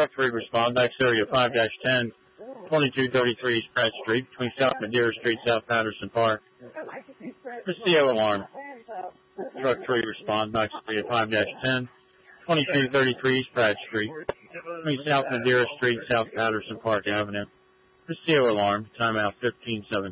Truck 3 respond. Back area 5-10, 2233 East Pratt Street, between South Madeira Street, South Patterson Park. Receio alarm. Truck 3 respond. Back area 5-10, 2233 East Pratt Street, between South Madeira Street, South Patterson Park Avenue. Receio alarm. Timeout 15-17.